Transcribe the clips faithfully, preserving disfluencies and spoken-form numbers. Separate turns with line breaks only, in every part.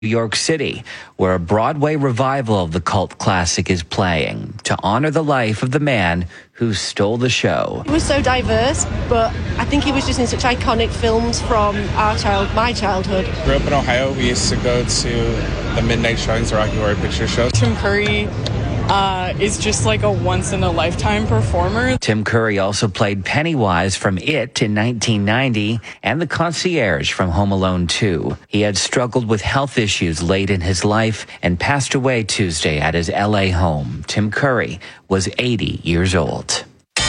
New York City, where a Broadway revival of the cult classic is playing to honor the life of the man who stole the show.
It was so diverse, but I think he was just in such iconic films from our child, my childhood.
Grew up in Ohio. We used to go to the midnight showings, the Rocky Horror Picture Show.
Tim Curry uh, is just like a once-in-a-lifetime performer.
Tim Curry also played Pennywise from It in nineteen ninety and the concierge from Home Alone two. He had struggled with health issues late in his life and passed away Tuesday at his L A home. Tim Curry was eighty years old.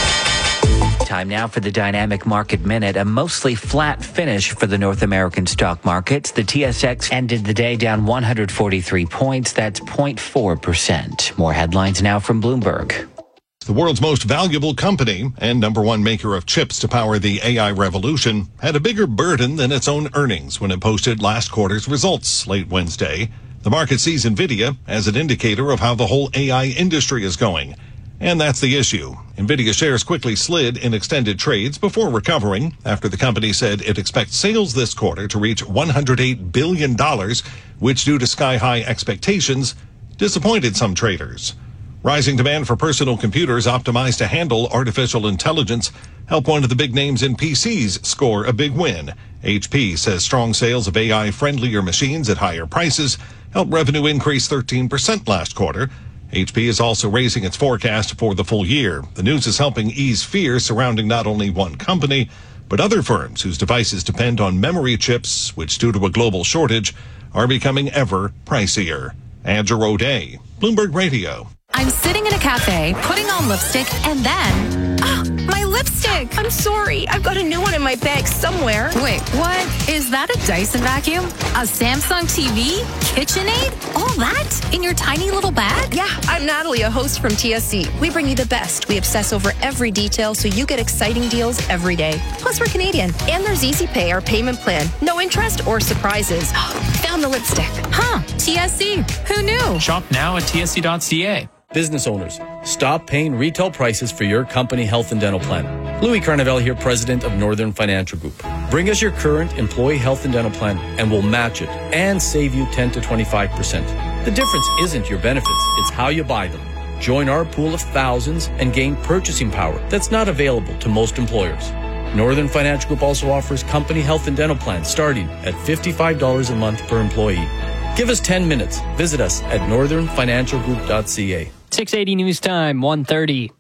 Time now for the Dynamic Market Minute, a mostly flat finish for the North American stock markets. The T S X ended the day down one hundred forty-three points. That's zero point four percent. More headlines now from Bloomberg.
The world's most valuable company and number one maker of chips to power the A I revolution had a bigger burden than its own earnings when it posted last quarter's results late Wednesday. The market sees NVIDIA as an indicator of how the whole A I industry is going. And that's the issue. NVIDIA shares quickly slid in extended trades before recovering after the company said it expects sales this quarter to reach one hundred eight billion dollars, which, due to sky-high expectations, disappointed some traders. Rising demand for personal computers optimized to handle artificial intelligence helped one of the big names in P Cs score a big win. H P says strong sales of A I-friendlier machines at higher prices helped revenue increase thirteen percent last quarter. H P is also raising its forecast for the full year. The news is helping ease fear surrounding not only one company, but other firms whose devices depend on memory chips, which, due to a global shortage, are becoming ever pricier. Andrew O'Day, Bloomberg Radio.
I'm sitting in a cafe, putting on lipstick, and then... Oh, my lipstick!
I'm sorry. I've got a new one in my bag somewhere.
Wait, what? Is that a Dyson vacuum? A Samsung T V? KitchenAid? All that? In your tiny little bag?
Yeah, I'm Natalie, a host from T S C. We bring you the best. We obsess over every detail so you get exciting deals every day. Plus, we're Canadian. And there's Easy Pay, our payment plan. No interest or surprises. Found the lipstick.
Huh. T S C. Who knew?
Shop now at T S C dot C A.
Business owners, stop paying retail prices for your company health and dental plan. Louis Carnevale here, president of Northern Financial Group. Bring us your current employee health and dental plan and we'll match it and save you ten to twenty-five percent. The difference isn't your benefits, it's how you buy them. Join our pool of thousands and gain purchasing power that's not available to most employers. Northern Financial Group also offers company health and dental plans starting at fifty-five dollars a month per employee. Give us ten minutes. Visit us at northern financial group dot c a.
six eighty News Time, one thirty.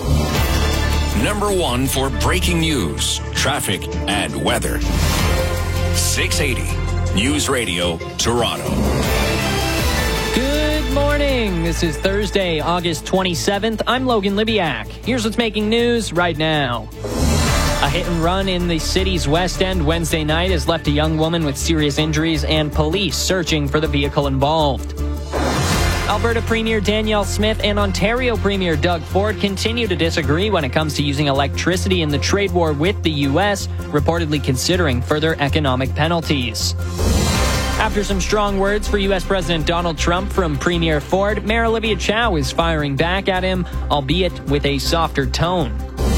Number one for breaking news, traffic, and weather. six eighty News Radio, Toronto.
Good morning. This is Thursday, August twenty-seventh. I'm Logan Libiak. Here's what's making news right now. A hit and run in the city's West End Wednesday night has left a young woman with serious injuries and police searching for the vehicle involved. Alberta Premier Danielle Smith and Ontario Premier Doug Ford continue to disagree when it comes to using electricity in the trade war with the U S, reportedly considering further economic penalties. After some strong words for U S President Donald Trump from Premier Ford, Mayor Olivia Chow is firing back at him, albeit with a softer tone.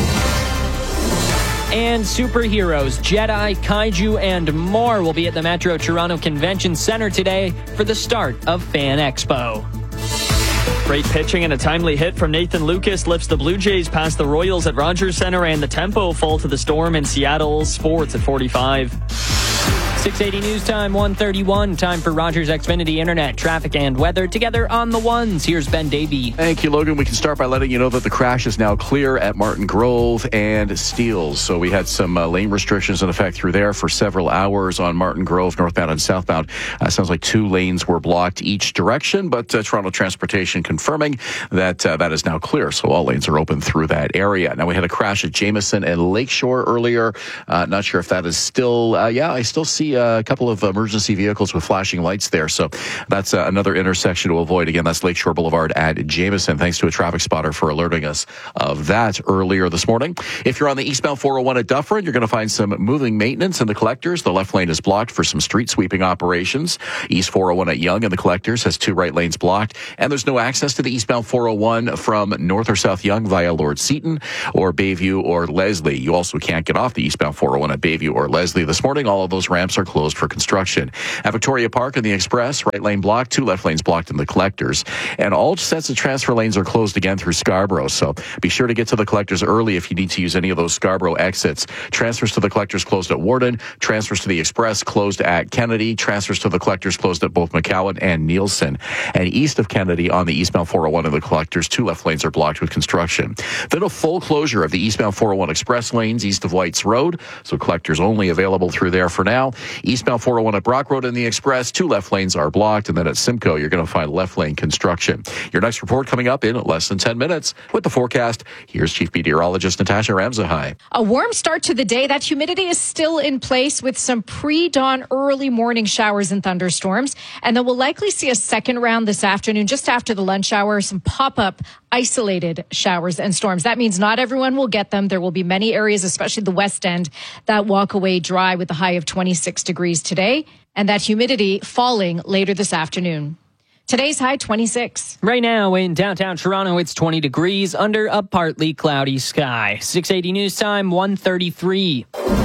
And superheroes, Jedi, kaiju, and more will be at the Metro Toronto Convention Centre today for the start of Fan Expo.
Great pitching and a timely hit from Nathan Lucas lifts the Blue Jays past the Royals at Rogers Centre, and the tempo fall to the Storm in Seattle. Sports at forty-five.
six eighty News Time, one thirty-one. Time for Rogers Xfinity Internet, traffic, and weather together on the ones. Here's Ben Davey.
Thank you, Logan. We can start by letting you know that the crash is now clear at Martin Grove and Steeles. So we had some uh, lane restrictions in effect through there for several hours on Martin Grove, northbound and southbound. Uh, sounds like two lanes were blocked each direction, but uh, Toronto Transportation confirming that uh, that is now clear. So all lanes are open through that area. Now, we had a crash at Jameson and Lakeshore earlier. Uh, not sure if that is still, uh, yeah, I still see a couple of emergency vehicles with flashing lights there. So that's uh, another intersection to avoid. Again, that's Lakeshore Boulevard at Jameson. Thanks to a traffic spotter for alerting us of that earlier this morning. If you're on the eastbound four oh one at Dufferin, you're going to find some moving maintenance in the collectors. The left lane is blocked for some street sweeping operations. East four oh one at Yonge and the collectors has two right lanes blocked. And there's no access to the eastbound four oh one from north or south Yonge via Lord Seaton or Bayview or Leslie. You also can't get off the eastbound four oh one at Bayview or Leslie this morning. All of those ramps are are closed for construction. At Victoria Park and the Express, right lane blocked, two left lanes blocked in the Collectors. And all sets of transfer lanes are closed again through Scarborough. So be sure to get to the Collectors early if you need to use any of those Scarborough exits. Transfers to the Collectors closed at Warden. Transfers to the Express closed at Kennedy. Transfers to the Collectors closed at both McCowan and Nielsen. And east of Kennedy on the eastbound four oh one of the Collectors, two left lanes are blocked with construction. Then a full closure of the eastbound four oh one Express lanes east of Whites Road. So Collectors only available through there for now. Eastbound four oh one at Brock Road and the Express, two left lanes are blocked. And then at Simcoe, you're going to find left lane construction. Your next report coming up in less than ten minutes. With the forecast, here's Chief Meteorologist Natasha Ramzahai.
A warm start to the day. That humidity is still in place with some pre-dawn early morning showers and thunderstorms. And then we'll likely see a second round this afternoon, just after the lunch hour, some pop-up isolated showers and storms. That means not everyone will get them. There will be many areas, especially the West End, that walk away dry with a high of twenty-six degrees today, and that humidity falling later this afternoon. Today's high, twenty-six.
Right now in downtown Toronto, it's twenty degrees under a partly cloudy sky. six eighty News Time, one thirty-three.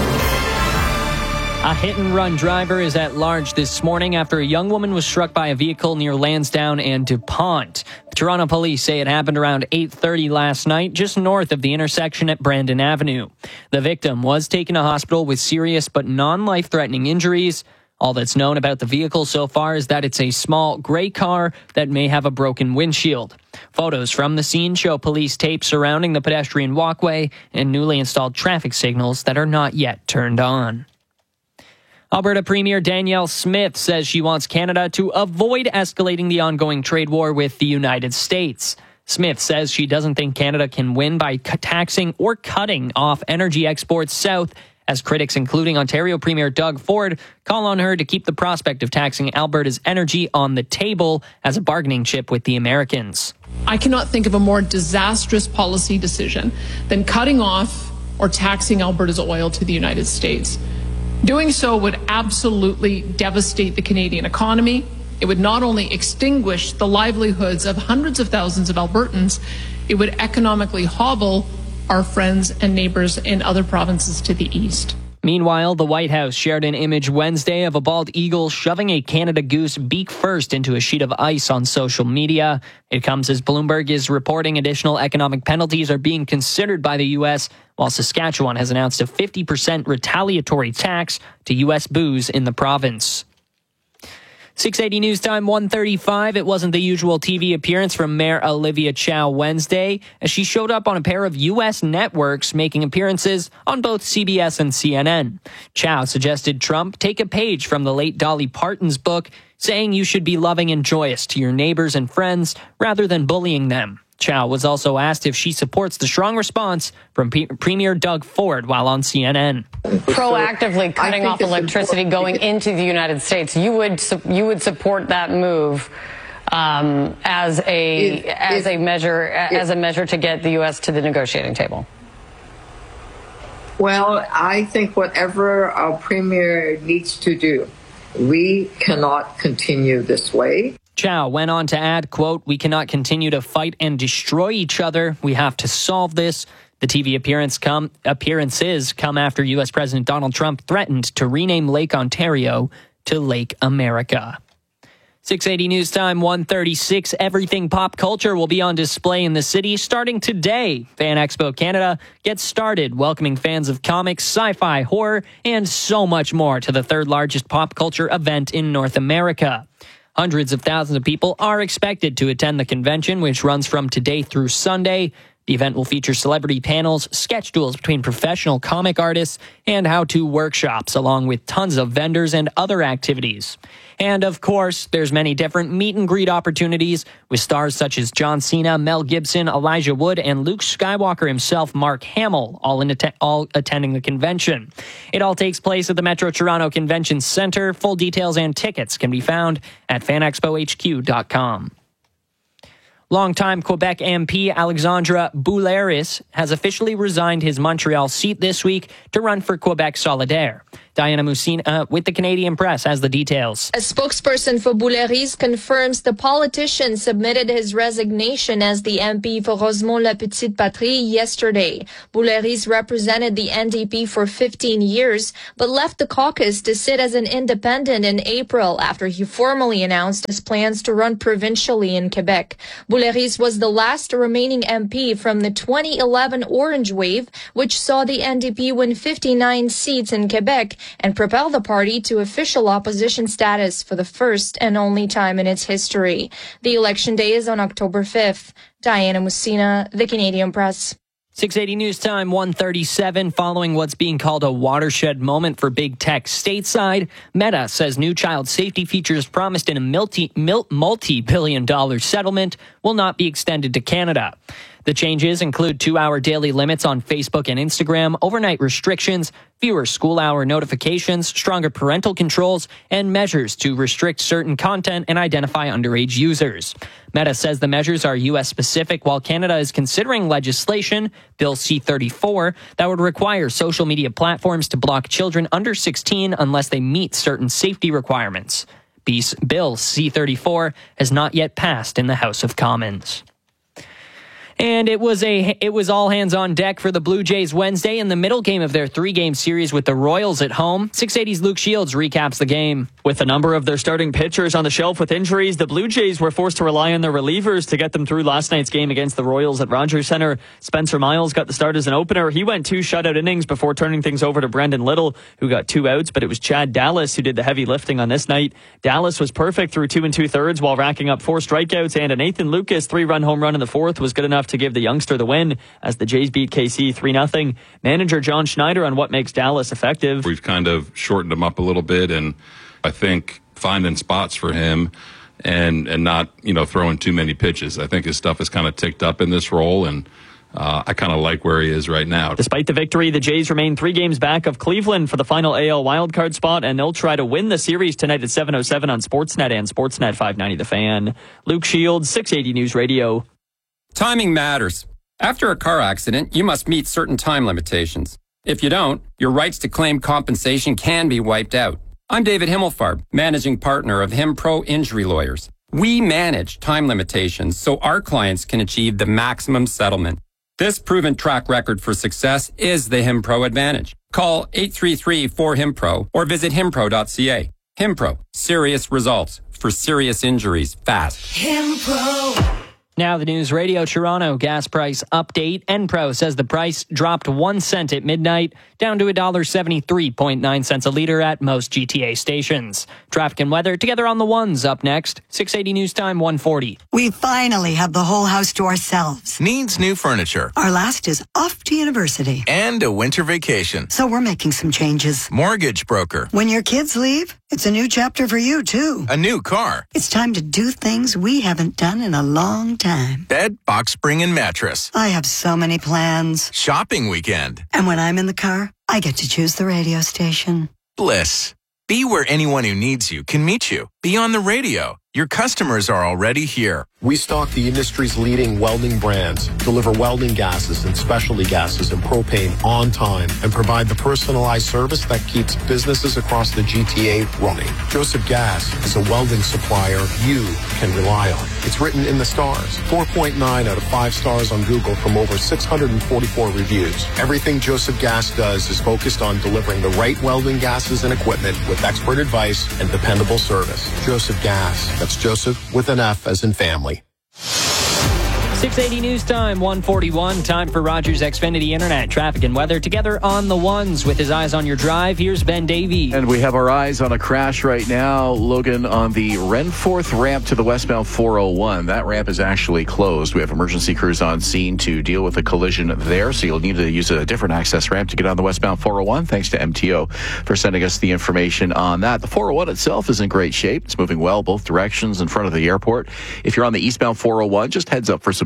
A hit-and-run driver is at large this morning after a young woman was struck by a vehicle near Lansdowne and DuPont. Toronto police say it happened around eight thirty last night, just north of the intersection at Brandon Avenue. The victim was taken to hospital with serious but non-life-threatening injuries. All that's known about the vehicle so far is that it's a small gray car that may have a broken windshield. Photos from the scene show police tape surrounding the pedestrian walkway and newly installed traffic signals that are not yet turned on. Alberta Premier Danielle Smith says she wants Canada to avoid escalating the ongoing trade war with the United States. Smith says she doesn't think Canada can win by taxing or cutting off energy exports south, as critics, including Ontario Premier Doug Ford, call on her to keep the prospect of taxing Alberta's energy on the table as a bargaining chip with the Americans.
I cannot think of a more disastrous policy decision than cutting off or taxing Alberta's oil to the United States. Doing so would absolutely devastate the Canadian economy. It would not only extinguish the livelihoods of hundreds of thousands of Albertans, it would economically hobble our friends and neighbors in other provinces to the east.
Meanwhile, the White House shared an image Wednesday of a bald eagle shoving a Canada goose beak first into a sheet of ice on social media. It comes as Bloomberg is reporting additional economic penalties are being considered by the U S, while Saskatchewan has announced a fifty percent retaliatory tax to U S booze in the province. six eighty News Time, one thirty-five. It wasn't the usual T V appearance from Mayor Olivia Chow Wednesday, as she showed up on a pair of U S networks, making appearances on both C B S and C N N. Chow suggested Trump take a page from the late Dolly Parton's book, saying you should be loving and joyous to your neighbors and friends rather than bullying them. Chow was also asked if she supports the strong response from P- Premier Doug Ford while on C N N.
Proactively cutting off electricity going into the United States, you would su- you would support that move um, as a it, as it, a measure it, as a measure to get the U S to the negotiating table.
Well, I think whatever our premier needs to do, we cannot continue this way.
Chow went on to add, quote, "We cannot continue to fight and destroy each other. We have to solve this." The T V appearance come, appearances come after U S President Donald Trump threatened to rename Lake Ontario to Lake America. six eighty News Time, one thirty-six. Everything pop culture will be on display in the city starting today. Fan Expo Canada gets started welcoming fans of comics, sci-fi, horror, and so much more to the third largest pop culture event in North America. Hundreds of thousands of people are expected to attend the convention, which runs from today through Sunday. The event will feature celebrity panels, sketch duels between professional comic artists, and how-to workshops, along with tons of vendors and other activities. And of course, there's many different meet and greet opportunities with stars such as John Cena, Mel Gibson, Elijah Wood, and Luke Skywalker himself, Mark Hamill, all, in att- all attending the convention. It all takes place at the Metro Toronto Convention Centre. Full details and tickets can be found at fan expo h q dot com. Longtime Quebec M P Alexandre Boulairis has officially resigned his Montreal seat this week to run for Quebec Solidaire. Diana Musina with the Canadian Press has the details.
A spokesperson for Bouléri's confirms the politician submitted his resignation as the M P for Rosemont-La Petite Patrie yesterday. Bouléri's represented the N D P for fifteen years, but left the caucus to sit as an independent in April after he formally announced his plans to run provincially in Quebec. Bouléri's was the last remaining M P from the twenty eleven Orange Wave, which saw the N D P win fifty-nine seats in Quebec and propel the party to official opposition status for the first and only time in its history. The election day is on October fifth. Diana Musina, The Canadian Press.
six eighty News Time, one thirty-seven. Following what's being called a watershed moment for big tech stateside, Meta says new child safety features promised in a multi, multi-billion dollar settlement will not be extended to Canada. The changes include two-hour daily limits on Facebook and Instagram, overnight restrictions, fewer school-hour notifications, stronger parental controls, and measures to restrict certain content and identify underage users. Meta says the measures are U S-specific, while Canada is considering legislation, Bill C thirty-four, that would require social media platforms to block children under sixteen unless they meet certain safety requirements. Bill C thirty-four has not yet passed in the House of Commons. And it was a it was all hands on deck for the Blue Jays Wednesday in the middle game of their three-game series with the Royals at home. six eighty's Luke Shields recaps the game.
With a number of their starting pitchers on the shelf with injuries, the Blue Jays were forced to rely on their relievers to get them through last night's game against the Royals at Rogers Centre. Spencer Miles got the start as an opener. He went two shutout innings before turning things over to Brendan Little, who got two outs, but it was Chad Dallas who did the heavy lifting on this night. Dallas was perfect through two and two-thirds while racking up four strikeouts, and a Nathan Lucas three-run home run in the fourth was good enough to give the youngster the win as the Jays beat K C three nothing. Manager John Schneider on what makes Dallas effective.
We've kind of shortened him up a little bit, and I think finding spots for him and and not, you know, throwing too many pitches. I think his stuff is kind of ticked up in this role, and uh, I kind of like where he is right now.
Despite the victory, the Jays remain three games back of Cleveland for the final A L wildcard spot, and they'll try to win the series tonight at seven oh seven on Sportsnet and Sportsnet five ninety The Fan. Luke Shields, six eighty News Radio.
Timing matters. After a car accident, you must meet certain time limitations. If you don't, your rights to claim compensation can be wiped out. I'm David Himmelfarb, managing partner of HimPro Injury Lawyers. We manage time limitations so our clients can achieve the maximum settlement. This proven track record for success is the HimPro advantage. Call eight three three four HimPro or visit himpro dot c a. HimPro, serious results for serious injuries fast.
HimPro. Now the News Radio Toronto gas price update. Enpro says the price dropped one cent at midnight, down to one dollar seventy-three point nine cents a litre at most G T A stations. Traffic and weather together on the ones up next. six eighty News Time, one forty.
We finally have the whole house to ourselves.
Needs new furniture.
Our last is off to university.
And a winter vacation.
So we're making some changes.
Mortgage broker.
When your kids leave, it's a new chapter for you, too.
A new car.
It's time to do things we haven't done in a long time.
Bed, box spring, and mattress.
I have so many plans.
Shopping weekend.
And when I'm in the car, I get to choose the radio station.
Bliss. Be where anyone who needs you can meet you. Be on the radio. Your customers are already here.
We stock the industry's leading welding brands, deliver welding gases and specialty gases and propane on time, and provide the personalized service that keeps businesses across the G T A running. Joseph Gas is a welding supplier you can rely on. It's written in the stars. four point nine out of five stars on Google from over six hundred forty-four reviews. Everything Joseph Gas does is focused on delivering the right welding gases and equipment with expert advice and dependable service. Joseph Gas. That's Joseph with an F as in family.
six eighty News Time, one forty-one. Time for Rogers Xfinity Internet. Traffic and weather together on the ones. With his eyes on your drive, here's Ben Davey.
And we have our eyes on a crash right now, Logan, on the Renforth ramp to the westbound four oh one. That ramp is actually closed. We have emergency crews on scene to deal with a collision there, so you'll need to use a different access ramp to get on the westbound four oh one. Thanks to M T O for sending us the information on that. The four oh one itself is in great shape. It's moving well both directions in front of the airport. If you're on the eastbound four oh one, just heads up for some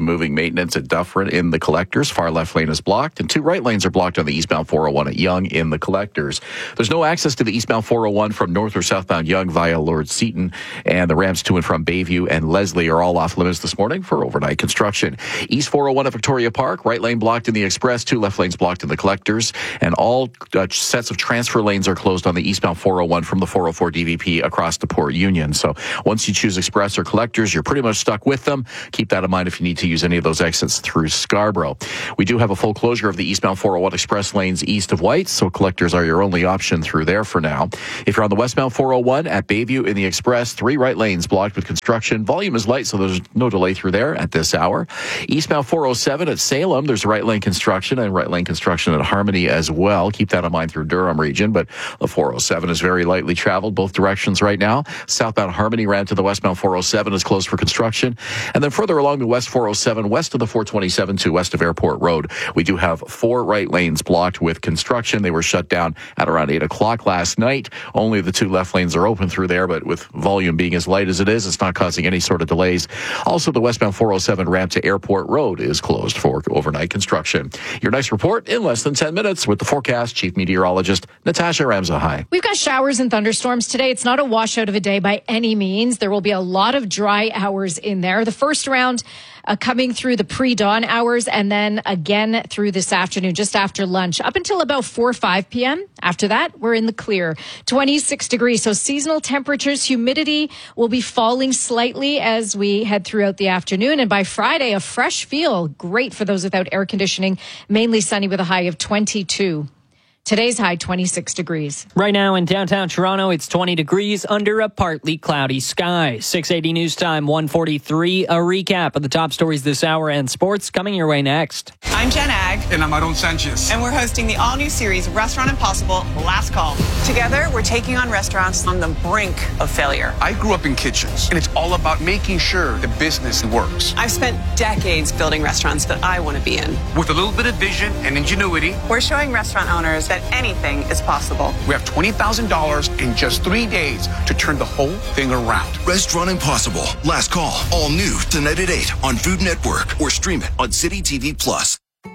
moving maintenance at Dufferin in the collectors. Far left lane is blocked, and two right lanes are blocked on the eastbound four oh one at Yonge in the collectors. There's no access to the eastbound four oh one from north or southbound Yonge via Lord Seaton, and the ramps to and from Bayview and Leslie are all off limits this morning for overnight construction. East four oh one at Victoria Park, right lane blocked in the express, two left lanes blocked in the collectors, and all uh, sets of transfer lanes are closed on the eastbound four oh one from the four oh four D V P across to Port Union. So once you choose express or collectors, you're pretty much stuck with them. Keep that in mind if you need to use any of those exits through Scarborough. We do have a full closure of the eastbound four oh one express lanes east of White, so collectors are your only option through there for now. If you're on the westbound four oh one at Bayview in the express, three right lanes blocked with construction. Volume is light, so there's no delay through there at this hour. Eastbound four oh seven at Salem, there's right lane construction and right lane construction at Harmony as well. Keep that in mind through Durham region, but the four oh seven is very lightly traveled both directions right now. Southbound Harmony ramp to the westbound four oh seven is closed for construction. And then further along the west four oh seven, west of the four twenty-seven to west of Airport Road, we do have four right lanes blocked with construction. They were shut down at around eight o'clock last night. Only the two left lanes are open through there, but with volume being as light as it is, it's not causing any sort of delays. Also, the westbound four oh seven ramp to Airport Road is closed for overnight construction. Your next report in less than ten minutes with the forecast, Chief Meteorologist Natasha Ramzahai.
We've got showers and thunderstorms today. It's not a washout of a day by any means. There will be a lot of dry hours in there. The first round uh, coming through the pre-dawn hours and then again through this afternoon, just after lunch, up until about four or five p.m. After that, we're in the clear. twenty-six degrees. So seasonal temperatures, humidity will be falling slightly as we head throughout the afternoon. And by Friday, a fresh feel. Great for those without air conditioning. Mainly sunny with a high of twenty-two. Today's high, twenty-six degrees.
Right now in downtown Toronto, it's twenty degrees under a partly cloudy sky. six eighty News Time, one forty-three. A recap of the top stories this hour and sports coming your way next.
I'm Jen Ag.
And I'm Aaron Sanchez.
And we're hosting the all-new series Restaurant Impossible, Last Call. Together, we're taking on restaurants on the brink of failure.
I grew up in kitchens, and it's all about making sure the business works.
I've spent decades building restaurants that I want to be in.
With a little bit of vision and ingenuity,
we're showing restaurant owners that anything is possible.
We have twenty thousand dollars in just three days to turn the whole thing around.
Restaurant Impossible, Last Call, all new tonight at eight on Food Network or stream it on City T V Plus.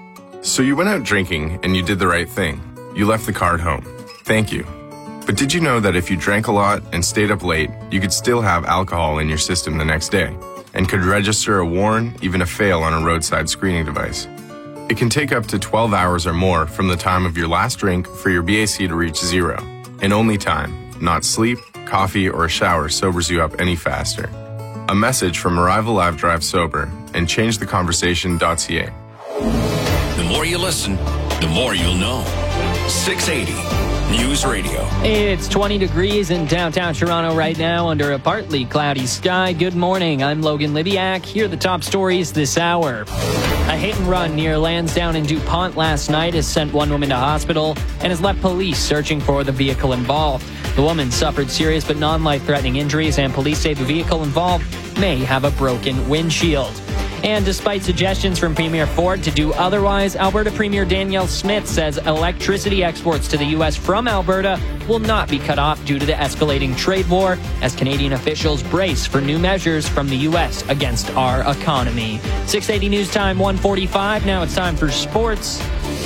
So you went out drinking and you did the right thing. You left the car at home. Thank you. But did you know that if you drank a lot and stayed up late, you could still have alcohol in your system the next day and could register a warn, even a fail on a roadside screening device? It can take up to twelve hours or more from the time of your last drink for your B A C to reach zero. And only time, not sleep, coffee, or a shower sobers you up any faster. A message from Arrival Live Drive Sober and change the conversation dot c a.
The more you listen, the more you'll know. six eighty News Radio.
It's twenty degrees in downtown Toronto right now under a partly cloudy sky. Good morning. I'm Logan Libiak. Here are the top stories this hour. A hit and run near Lansdowne and DuPont last night has sent one woman to hospital and has left police searching for the vehicle involved. The woman suffered serious but non-life-threatening injuries, and police say the vehicle involved may have a broken windshield. And despite suggestions from Premier Ford to do otherwise, Alberta Premier Danielle Smith says electricity exports to the U S from Alberta will not be cut off due to the escalating trade war as Canadian officials brace for new measures from the U S against our economy. six eighty News Time, one forty-five. Now it's time for sports.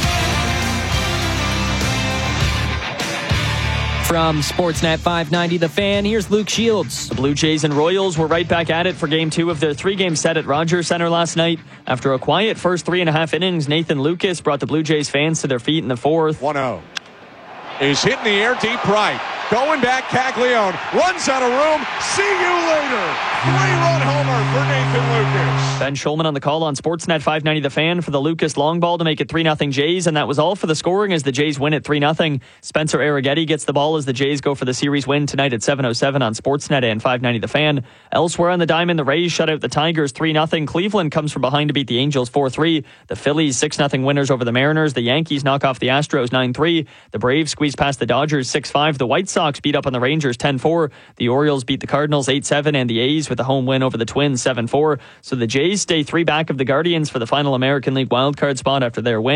From Sportsnet five ninety The Fan, here's Luke Shields.
The Blue Jays and Royals were right back at it for Game two of their three-game set at Rogers Centre last night. After a quiet first three and a half innings, Nathan Lucas brought the Blue Jays fans to their feet in the fourth.
one oh. Is hitting the air deep right. Going back, Caglione runs out of room. See you later. Three-run homer for Nathan Lucas.
Ben Schulman on the call on Sportsnet five ninety The Fan for the Lucas long ball to make it three nothing Jays, and that was all for the scoring as the Jays win at three nothing. Spencer Arrighetti gets the ball as the Jays go for the series win tonight at seven oh seven on Sportsnet and five ninety The Fan. Elsewhere on the diamond, the Rays shut out the Tigers three nothing. Cleveland comes from behind to beat the Angels four three. The Phillies six nothing winners over the Mariners. The Yankees knock off the Astros nine three. The Braves squeeze past the Dodgers six five. The White Sox beat up on the Rangers ten four. The Orioles beat the Cardinals eight seven, and the A's with a home win over the Twins seven four. So the Jays stay three back of the Guardians for the final American League wildcard spot after their win.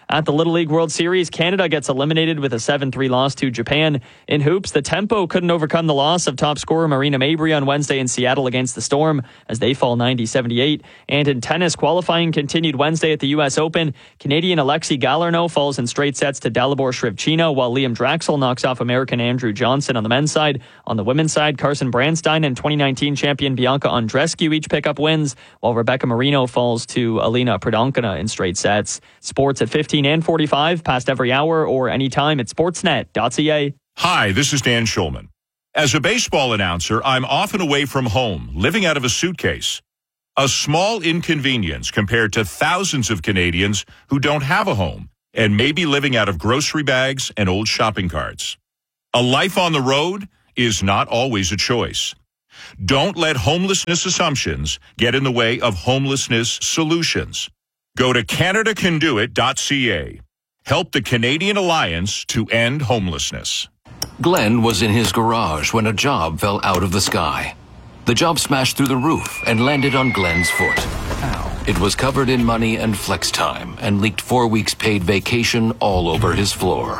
At the Little League World Series, Canada gets eliminated with a seven three loss to Japan. In hoops, the Tempo couldn't overcome the loss of top scorer Marina Mabrey on Wednesday in Seattle against the Storm as they fall ninety seventy-eight. And in tennis, qualifying continued Wednesday at the U S Open. Canadian Alexei Galarneau falls in straight sets to Dalibor Shrivchina, while Liam Draxl knocks off American Andrew Johnson on the men's side. On the women's side, Carson Branstein and twenty nineteen champion Bianca Andreescu each pick up wins, while Rebecca Marino falls to Alina Pridonkina in straight sets. Sports at fifteen and forty-five, past every hour or anytime at sportsnet dot c a.
Hi, this is Dan Schulman. As a baseball announcer, I'm often away from home, living out of a suitcase. A small inconvenience compared to thousands of Canadians who don't have a home and may be living out of grocery bags and old shopping carts. A life on the road is not always a choice. Don't let homelessness assumptions get in the way of homelessness solutions. Go to canada can do it dot c a. Help the Canadian Alliance to End Homelessness.
Glenn was in his garage when a job fell out of the sky. The job smashed through the roof and landed on Glenn's foot. Ow. It was covered in money and flex time and leaked four weeks paid vacation all over his floor.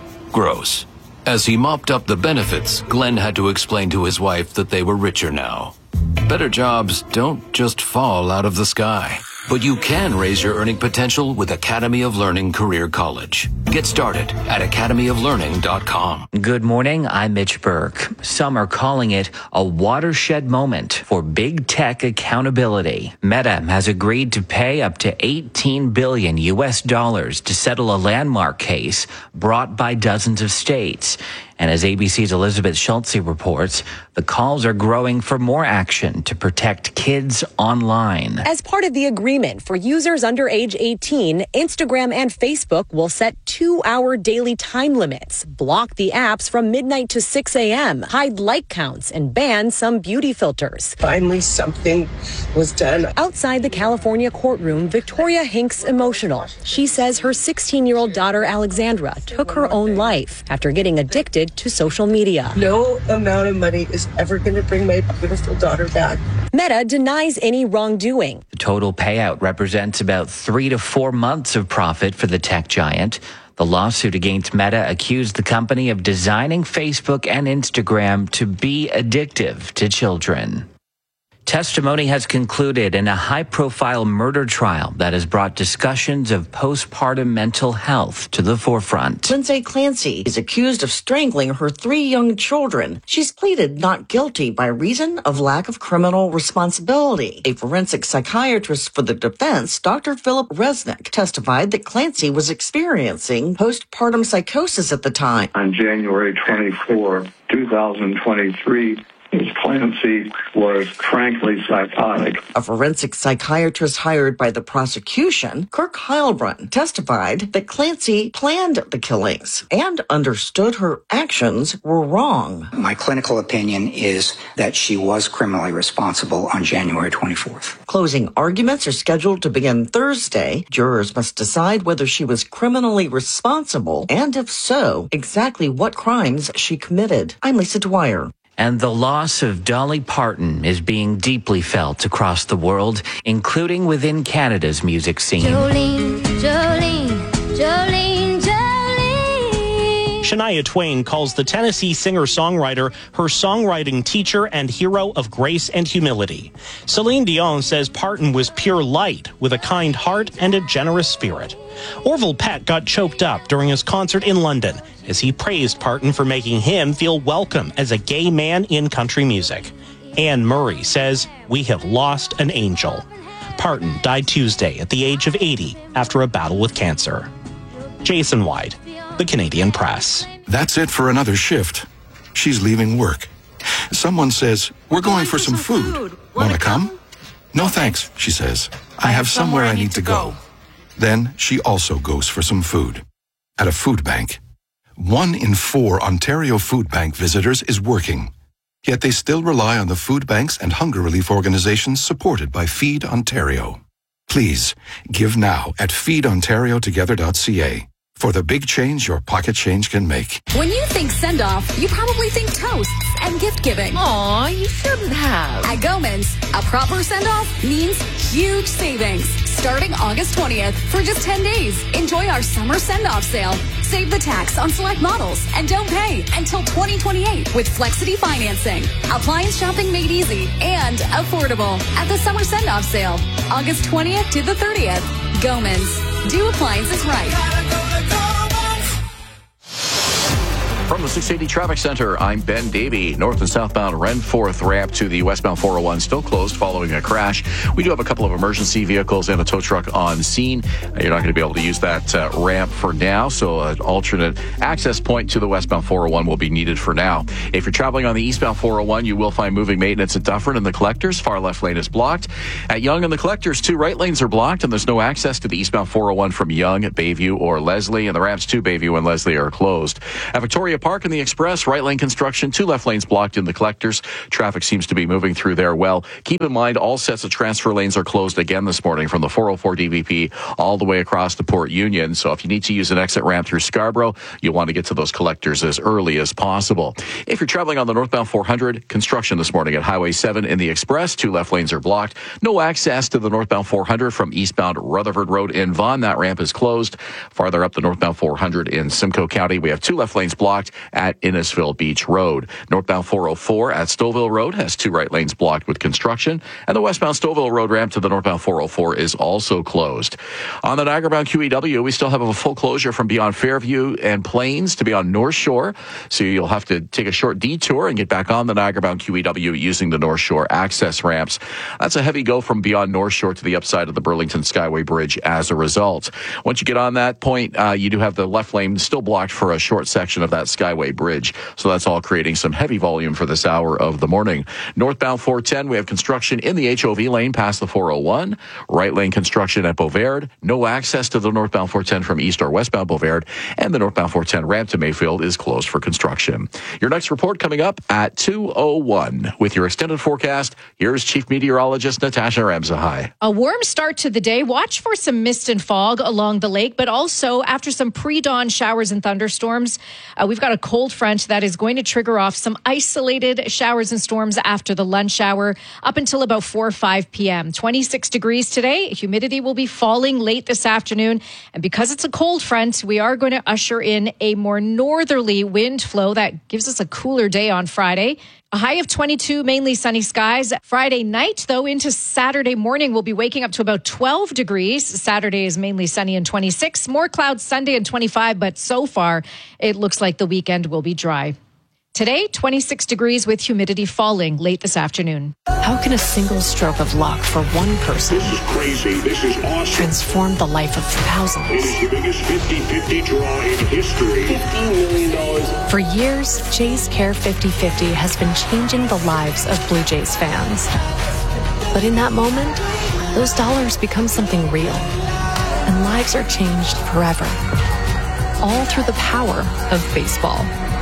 Gross. As he mopped up the benefits, Glenn had to explain to his wife that they were richer now. Better jobs don't just fall out of the sky. But you can raise your earning potential with Academy of Learning Career College. Get started at academy of learning dot com.
Good morning, I'm Mitch Burke. Some are calling it a watershed moment for big tech accountability. Meta has agreed to pay up to eighteen billion U S dollars to settle a landmark case brought by dozens of states. And as A B C's Elizabeth Schultze reports, the calls are growing for more action to protect kids online.
As part of the agreement for users under age eighteen, Instagram and Facebook will set two-hour daily time limits, block the apps from midnight to six a.m., hide like counts, and ban some beauty filters.
Finally, something was done.
Outside the California courtroom, Victoria Hinks emotional. She says her sixteen-year-old daughter, Alexandra, took her own life after getting addicted to social media.
No amount of money is ever going to bring my beautiful daughter back.
Meta denies any wrongdoing.
The total payout represents about three to four months of profit for the tech giant. The lawsuit against Meta accused the company of designing Facebook and Instagram to be addictive to children. Testimony has concluded in a high-profile murder trial that has brought discussions of postpartum mental health to the forefront.
Lindsay Clancy is accused of strangling her three young children. She's pleaded not guilty by reason of lack of criminal responsibility. A forensic psychiatrist for the defense, Doctor Philip Resnick, testified that Clancy was experiencing postpartum psychosis at the time.
On January twenty-fourth, twenty twenty-three, Miz Clancy was frankly psychotic.
A forensic psychiatrist hired by the prosecution, Kirk Heilbrunn, testified that Clancy planned the killings and understood her actions were wrong.
My clinical opinion is that she was criminally responsible on January twenty-fourth.
Closing arguments are scheduled to begin Thursday. Jurors must decide whether she was criminally responsible and, if so, exactly what crimes she committed. I'm Lisa Dwyer.
And the loss of Dolly Parton is being deeply felt across the world, including within Canada's music scene.
Jolene, Jolene, Jolene, Jolene.
Shania Twain calls the Tennessee singer-songwriter her songwriting teacher and hero of grace and humility. Celine Dion says Parton was pure light with a kind heart and a generous spirit. Orville Peck got choked up during his concert in London as he praised Parton for making him feel welcome as a gay man in country music. Anne Murray says, "We have lost an angel." Parton died Tuesday at the age of eighty after a battle with cancer. Jason White, The Canadian Press.
That's it for another shift. She's leaving work. Someone says, "We're going for some food. Want to come?" "No thanks," she says. "I have somewhere I need to go." Then she also goes for some food at a food bank. One in four Ontario Food Bank visitors is working, yet they still rely on the food banks and hunger relief organizations supported by Feed Ontario. Please give now at feed ontario together dot c a for the big change your pocket change can make.
When you think send-off, you probably think toasts and gift-giving. Aw, you shouldn't have. At Gomans, a proper send-off means huge savings. starting August twentieth for just ten days. Enjoy our summer send-off sale. Save the tax on select models and don't pay until twenty twenty-eight with Flexity financing. Appliance shopping made easy and affordable at the summer send-off sale, August twentieth to the thirtieth. Gomans. Do appliances right.
From the six eighty Traffic Center, I'm Ben Davey. North and southbound Renforth ramp to the westbound four oh one still closed following a crash. We do have a couple of emergency vehicles and a tow truck on scene. You're not going to be able to use that uh, ramp for now, so an alternate access point to the westbound four oh one will be needed for now. If you're traveling on the eastbound four oh one, you will find moving maintenance at Dufferin and the Collectors. Far left lane is blocked. At Yonge and the Collectors, two right lanes are blocked, and there's no access to the eastbound four oh one from Yonge, Bayview, or Leslie, and the ramps to Bayview and Leslie are closed. At Victoria Park and the Express, right lane construction, two left lanes blocked in the Collectors. Traffic seems to be moving through there well. Keep in mind, all sets of transfer lanes are closed again this morning from the four oh four D V P all the way across to Port Union. So if you need to use an exit ramp through Scarborough, you'll want to get to those Collectors as early as possible. If you're traveling on the northbound four hundred, construction this morning at Highway seven in the Express. Two left lanes are blocked. No access to the northbound four hundred from eastbound Rutherford Road in Vaughan. That ramp is closed. Farther up the northbound four hundred in Simcoe County, we have two left lanes blocked at Innisfil Beach Road. Northbound four oh four at Stouffville Road has two right lanes blocked with construction, and the westbound Stouffville Road ramp to the northbound four oh four is also closed. On the Niagara-bound Q E W, we still have a full closure from beyond Fairview and Plains to beyond North Shore, so you'll have to take a short detour and get back on the Niagara-bound Q E W using the North Shore access ramps. That's a heavy go from beyond North Shore to the upside of the Burlington Skyway Bridge as a result. Once you get on that point, uh, you do have the left lane still blocked for a short section of that Skyway Bridge. So that's all creating some heavy volume for this hour of the morning. Northbound four ten, we have construction in the H O V lane past the four oh one. Right lane construction at Beauvard. No access to the northbound four ten from east or westbound Beauvard. And the northbound four ten ramp to Mayfield is closed for construction. Your next report coming up at two oh one. With your extended forecast, here's Chief Meteorologist Natasha Ramsahai.
A warm start to the day. Watch for some mist and fog along the lake, but also after some pre-dawn showers and thunderstorms, uh, we've got a cold front that is going to trigger off some isolated showers and storms after the lunch hour up until about four or five p.m. twenty-six degrees today. Humidity will be falling late this afternoon. And because it's a cold front, we are going to usher in a more northerly wind flow that gives us a cooler day on Friday. A high of twenty-two, mainly sunny skies. Friday night, though, into Saturday morning, we'll be waking up to about twelve degrees. Saturday is mainly sunny and twenty-six. More clouds Sunday and twenty-five, but so far, it looks like the weekend will be dry. Today, twenty-six degrees with humidity falling late this afternoon.
How can a single stroke of luck for one person
This is crazy. This is awesome.
transform the life of thousands?
It is the biggest fifty-fifty draw in history. fifteen million dollars.
For years, Jays Care fifty fifty has been changing the lives of Blue Jays fans. But in that moment, those dollars become something real. And lives are changed forever. All through the power of baseball.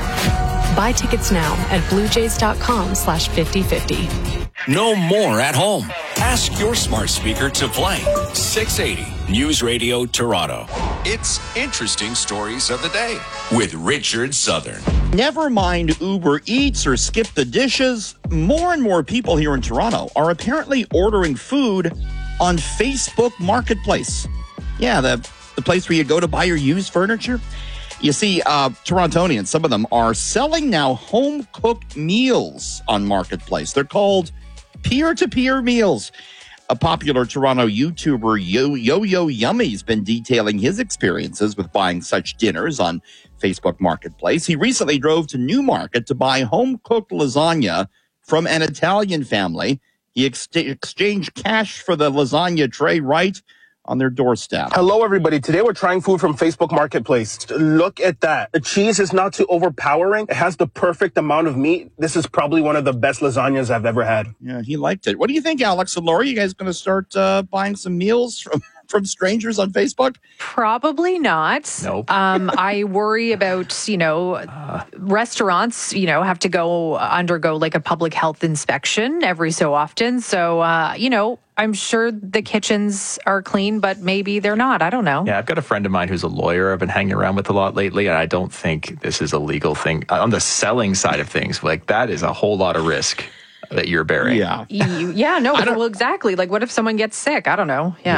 Buy tickets now at bluejays.com slash 5050.
No more at home. Ask your smart speaker to play six eighty News Radio Toronto.
It's Interesting Stories of the Day with Richard Southern.
Never mind Uber Eats or Skip the Dishes. More and more people here in Toronto are apparently ordering food on Facebook Marketplace. Yeah, the, the place where you go to buy your used furniture. You see, uh, Torontonians, some of them are selling now home-cooked meals on Marketplace. They're called peer-to-peer meals. A popular Toronto YouTuber, Yo Yo Yo Yummy, has been detailing his experiences with buying such dinners on Facebook Marketplace. He recently drove to Newmarket to buy home-cooked lasagna from an Italian family. He ex- exchanged cash for the lasagna tray right on their doorstep.
Hello, everybody. Today we're trying food from Facebook Marketplace. Look at that. The cheese is not too overpowering. It has the perfect amount of meat. This is probably one of the best lasagnas I've ever had.
Yeah, he liked it. What do you think, Alex and Laura? You guys going to start uh, buying some meals from from strangers on Facebook?
Probably not.
Nope.
Um, I worry about, you know, uh, restaurants, you know, have to go undergo like a public health inspection every so often. So, uh, you know, I'm sure the kitchens are clean, but maybe they're not. I don't know.
Yeah, I've got a friend of mine who's a lawyer I've been hanging around with a lot lately, and I don't think this is a legal thing. On the selling side of things, like that is a whole lot of risk that you're bearing.
Yeah.
You, yeah, no, well, exactly. Like what if someone gets sick? I don't know. Yeah. yeah.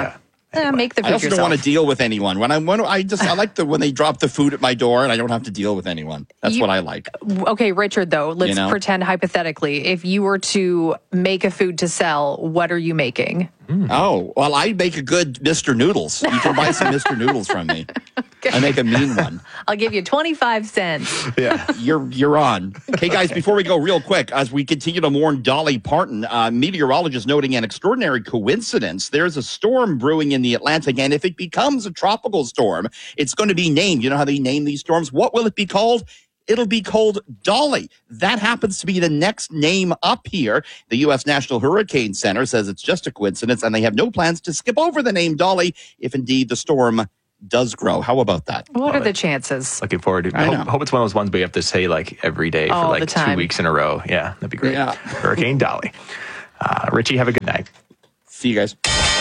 Eh, make the food
I also
yourself.
don't want to deal with anyone. When I when I just I like the when they drop the food at my door and I don't have to deal with anyone. That's
You-
what I like.
Okay, Richard, though, let's
You know?
pretend hypothetically, if you were to make a food to sell, what are you making?
Oh, well, I make a good Mister Noodles. You can buy some Mister Noodles from me. I make a mean one.
I'll give you twenty-five cents.
Yeah, you're you're on. Okay, guys, before we go real quick, as we continue to mourn Dolly Parton, uh, meteorologists noting an extraordinary coincidence. There's a storm brewing in the Atlantic, and if it becomes a tropical storm, it's going to be named. You know how they name these storms? What will it be called? It'll be called Dolly. That happens to be the next name up here. The U S National Hurricane Center says it's just a coincidence, and they have no plans to skip over the name Dolly if indeed the storm does grow. How about that?
What are the chances?
Looking forward to it.
I
Hope,
know.
hope it's one of those ones we have to say like every day
All
for
the
like two
time.
weeks in a row. Yeah, that'd be great.
Yeah.
Hurricane Dolly. Uh, Richie, have a good night.
See you guys.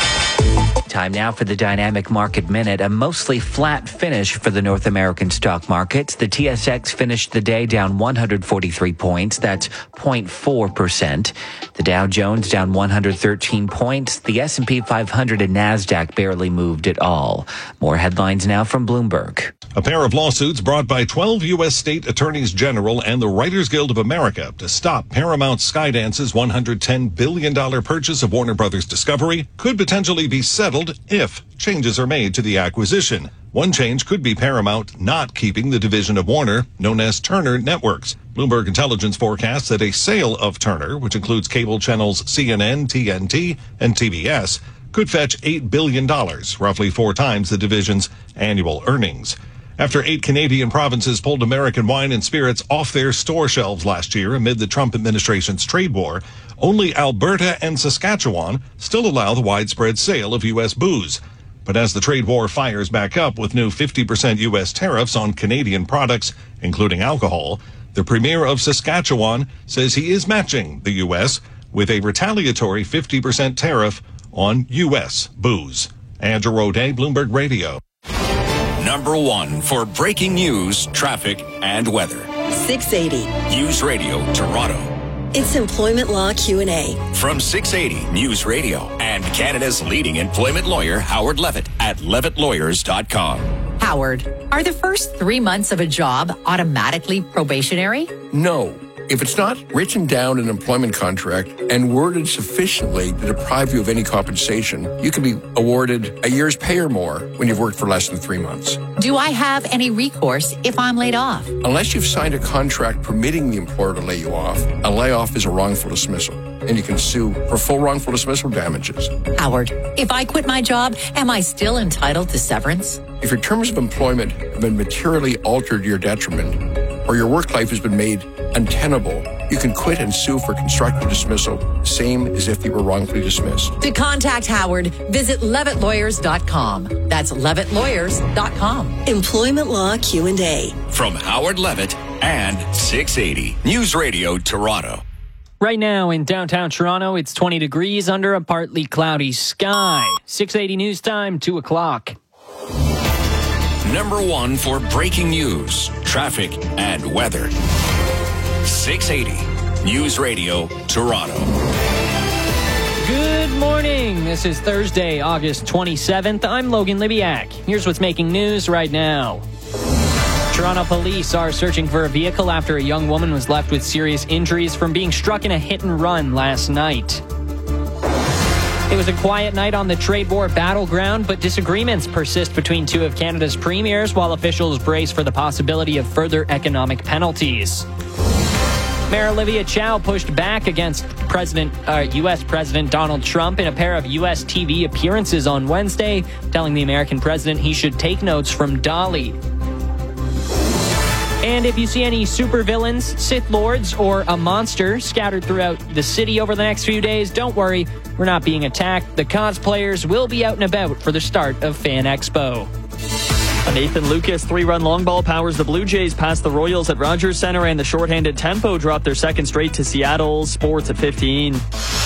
Time now for the Dynamic Market Minute, a mostly flat finish for the North American stock markets. The T S X finished the day down one hundred forty-three points. That's zero point four percent. The Dow Jones down one hundred thirteen points. The S and P five hundred and NASDAQ barely moved at all. More headlines now from Bloomberg.
A pair of lawsuits brought by twelve U S state attorneys general and the Writers Guild of America to stop Paramount Skydance's one hundred ten billion dollars purchase of Warner Brothers Discovery could potentially be settled if changes are made to the acquisition. One change could be Paramount not keeping the division of Warner known as Turner Networks. Bloomberg Intelligence forecasts that a sale of Turner, which includes cable channels C N N, T N T, and T B S, could fetch eight billion dollars, roughly four times the division's annual earnings. After eight Canadian provinces pulled American wine and spirits off their store shelves last year amid the Trump administration's trade war, only Alberta and Saskatchewan still allow the widespread sale of U S booze. But as the trade war fires back up with new fifty percent U S tariffs on Canadian products, including alcohol, the premier of Saskatchewan says he is matching the U S with a retaliatory fifty percent tariff on U S booze. Andrew O'Day, Bloomberg Radio.
Number one for breaking news, traffic, and weather.
six eighty.
News Radio Toronto.
It's Employment Law Q and A.
From six eighty News Radio and Canada's leading employment lawyer, Howard Levitt at levitt lawyers dot com.
Howard, are the first three months of a job automatically probationary?
No. If it's not written down in an employment contract and worded sufficiently to deprive you of any compensation, you can be awarded a year's pay or more when you've worked for less than three months.
Do I have any recourse if I'm laid off?
Unless you've signed a contract permitting the employer to lay you off, a layoff is a wrongful dismissal, and you can sue for full wrongful dismissal damages.
Howard, if I quit my job, am I still entitled to severance?
If your terms of employment have been materially altered to your detriment, or your work life has been made untenable, you can quit and sue for constructive dismissal, same as if you were wrongfully dismissed.
To contact Howard, visit levitt lawyers dot com. That's levitt lawyers dot com.
Employment Law Q and A.
From Howard Levitt and six eighty News Radio Toronto.
Right now in downtown Toronto, it's twenty degrees under a partly cloudy sky. six eighty News Time, two o'clock.
Number one for breaking news, traffic, and weather. six eighty News Radio Toronto.
Good morning. This is Thursday, August twenty-seventh. I'm Logan Libiak. Here's what's making news right now. Toronto police are searching for a vehicle after a young woman was left with serious injuries from being struck in a hit and run last night. It was a quiet night on the trade war battleground, but disagreements persist between two of Canada's premiers while officials brace for the possibility of further economic penalties. Mayor Olivia Chow pushed back against President, uh, U S President Donald Trump in a pair of U S T V appearances on Wednesday, telling the American president he should take notes from Dolly. And if you see any supervillains, Sith Lords, or a monster scattered throughout the city over the next few days, don't worry, we're not being attacked. The cosplayers will be out and about for the start of Fan Expo.
A Nathan Lucas three-run long ball powers the Blue Jays past the Royals at Rogers Center, and the shorthanded tempo dropped their second straight to Seattle. Sports at fifteen.